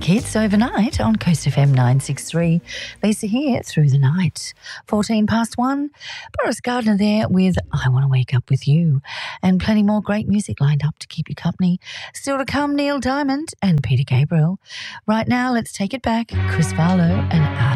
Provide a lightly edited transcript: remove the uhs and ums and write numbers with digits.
Classic hits overnight on Coast FM 963. Lisa here through the night. 14 past 1. Boris Gardner there with I Want to Wake Up With You. And plenty more great music lined up to keep you company. Still to come, Neil Diamond and Peter Gabriel. Right now, let's take it back. Chris Farlow and